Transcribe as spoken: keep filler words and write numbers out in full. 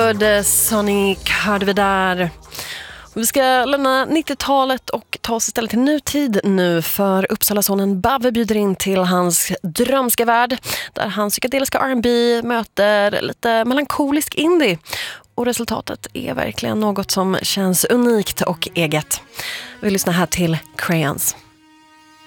Good, Sonic hörde vi där. Vi ska lämna nittiotalet och ta oss istället till nutid nu, för Uppsalasonen Bave bjuder in till hans drömska värld där hans psykedeliska R and B möter lite melankolisk indie. Och resultatet är verkligen något som känns unikt och eget. Vi lyssnar här till Crayons.